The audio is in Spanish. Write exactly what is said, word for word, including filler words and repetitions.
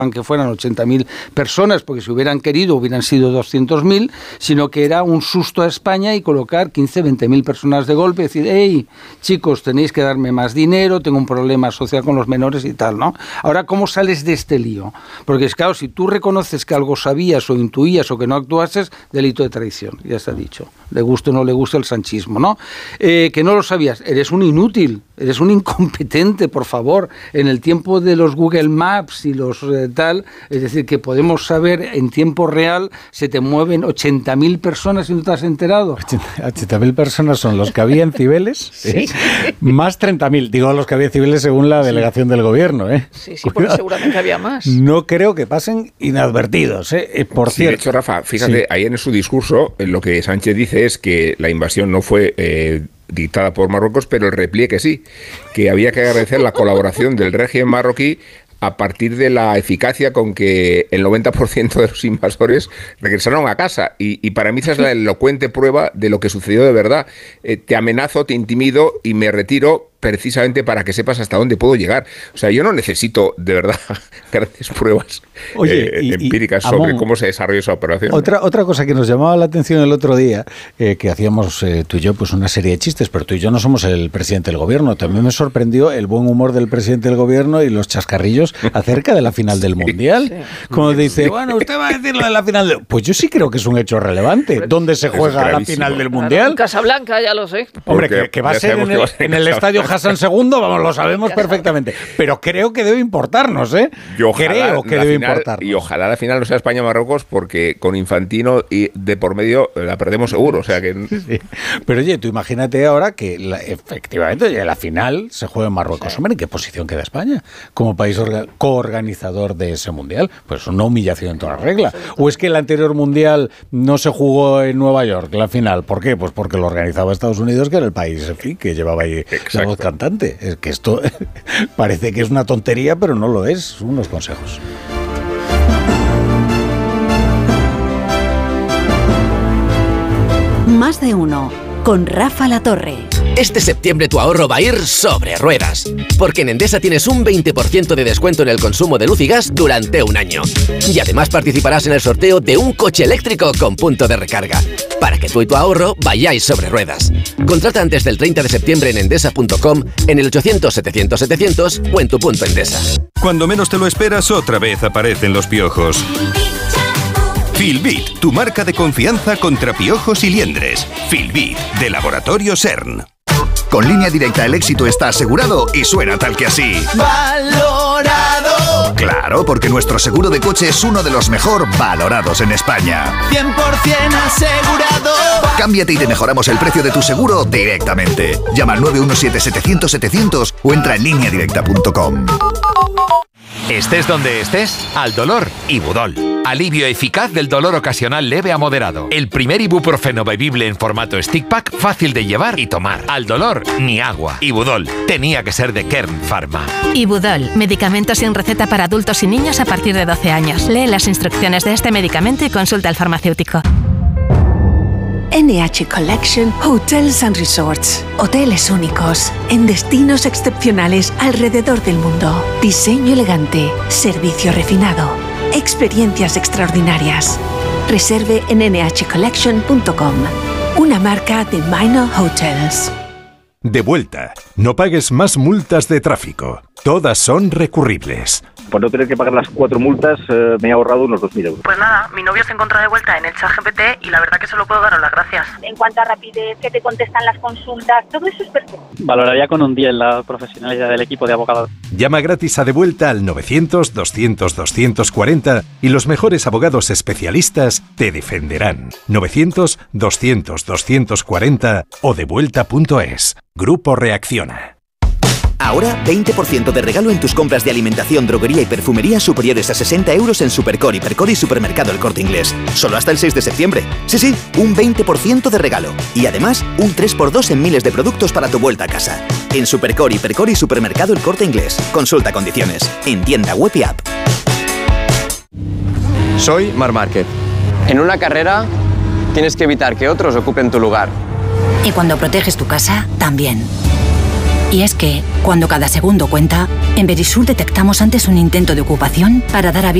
que fueran ochenta mil personas, porque si hubieran querido hubieran sido doscientos mil, sino que era un susto a España y colocar quince, veinte mil personas de golpe, decir, hey, chicos, tenéis que darme más dinero, tengo un problema social con los menores y tal, ¿no? Ahora, ¿cómo sales de este lío? Porque, claro, si tú reconoces que algo sabías o intuías o que no actuases, delito de traición, ya está dicho. Le guste o no le guste el sanchismo, ¿no? Eh, que no lo sabías, eres un inútil, eres un incompetente, por favor. En el tiempo de los Google Maps y los eh, tal, es decir, que podemos saber en tiempo real, se te mueven ochenta mil personas y no te has enterado. ochenta mil personas son los que había en Cibeles, sí. ¿eh? Más treinta mil, digo los que había en Cibeles según la delegación sí. del gobierno. ¿eh? Sí, sí, porque seguramente había más. No creo que pasen inadvertidos, ¿eh? Por sí, cierto. De hecho, Rafa, fíjate, sí. ahí en su discurso, lo que Sánchez dice es que la invasión no fue Eh, dictada por Marruecos, pero el repliegue sí, que había que agradecer la colaboración del régimen marroquí a partir de la eficacia con que el noventa por ciento de los invasores regresaron a casa. Y, y para mí esa es la elocuente prueba de lo que sucedió de verdad. Eh, te amenazo, te intimido y me retiro precisamente para que sepas hasta dónde puedo llegar. O sea, yo no necesito, de verdad, grandes pruebas Oye, eh, y, y, empíricas sobre Amón, cómo se desarrolló esa operación. Otra, otra cosa que nos llamaba la atención el otro día, eh, que hacíamos eh, tú y yo pues una serie de chistes, pero tú y yo no somos el presidente del gobierno. También me sorprendió el buen humor del presidente del gobierno y los chascarrillos acerca de la final del Mundial. Sí. Como dice, bueno, usted va a decir lo de la final del... Pues yo sí creo que es un hecho relevante. ¿Dónde se juega la final del Mundial? En Casablanca, ya lo sé. Hombre, que, que va a ser en el, en el estadio Hassan segundo, vamos, lo sabemos perfectamente. Pero creo que debe importarnos, ¿eh? Creo que debe final, importarnos. Y ojalá la final no sea España-Marruecos, porque con Infantino y de por medio la perdemos seguro. O sea que... Sí, sí. Pero oye, tú imagínate ahora que la, efectivamente la final se juega en Marruecos. Sí. Hombre, ¿en qué posición queda España como país orga- coorganizador de ese mundial? Pues una humillación en toda regla. ¿O es que el anterior mundial no se jugó en Nueva York, la final? ¿Por qué? Pues porque lo organizaba Estados Unidos, que era el país, en fin, que llevaba ahí Exacto. la voz cantante. Es que esto parece que es una tontería, pero no lo es. Son unos consejos. Más de uno, con Rafa La Torre. Este septiembre tu ahorro va a ir sobre ruedas, porque en Endesa tienes un veinte por ciento de descuento en el consumo de luz y gas durante un año. Y además participarás en el sorteo de un coche eléctrico con punto de recarga, para que tú y tu ahorro vayáis sobre ruedas. Contrata antes del treinta de septiembre en endesa punto com, en el ochocientos setecientos setecientos o en tu punto Endesa. Cuando menos te lo esperas, otra vez aparecen los piojos. Filbit, tu marca de confianza contra piojos y liendres. Filbit, de Laboratorio CERN. Con Línea Directa el éxito está asegurado y suena tal que así. ¡Valorado! Claro, porque nuestro seguro de coche es uno de los mejor valorados en España. cien por ciento asegurado. Cámbiate y te mejoramos el precio de tu seguro directamente. Llama al nueve uno siete, setecientos, setecientos o entra en línea directa punto com. Estés donde estés, al dolor, Ibudol. Alivio eficaz del dolor ocasional leve a moderado. El primer ibuprofeno bebible en formato stick pack, fácil de llevar y tomar. Al dolor, ni agua. Ibudol. Tenía que ser de Kern Pharma. Ibudol. Medicamento sin receta para adultos y niños a partir de doce años. Lee las instrucciones de este medicamento y consulta al farmacéutico. N H Collection Hotels and Resorts. Hoteles únicos, en destinos excepcionales alrededor del mundo. Diseño elegante, servicio refinado, experiencias extraordinarias. Reserve en ene hache collection punto com. Una marca de Minor Hotels. De vuelta. No pagues más multas de tráfico. Todas son recurribles. Por no tener que pagar las cuatro multas, eh, me he ahorrado unos dos mil euros. Pues nada, mi novio se encuentra de vuelta en el ChatGPT y la verdad que solo puedo daros las gracias. En cuanto a rapidez, que te contestan las consultas, todo eso es perfecto. Valoraría con un diez la profesionalidad del equipo de abogados. Llama gratis a De Vuelta al novecientos, doscientos, doscientos cuarenta y los mejores abogados especialistas te defenderán. novecientos, doscientos, doscientos cuarenta o devuelta punto es. Grupo Reacciona. Ahora, veinte por ciento de regalo en tus compras de alimentación, droguería y perfumería superiores a sesenta euros en Supercore, Hipercor y Supermercado El Corte Inglés. Solo hasta el seis de septiembre. Sí, sí, un veinte por ciento de regalo. Y además, un tres por dos en miles de productos para tu vuelta a casa. En Supercore, Hipercor y Supermercado El Corte Inglés. Consulta condiciones. En tienda web y app. Soy Marc Márquez. En una carrera, tienes que evitar que otros ocupen tu lugar. Y cuando proteges tu casa, también. Y es que, cuando cada segundo cuenta, en Verisur detectamos antes un intento de ocupación para dar aviso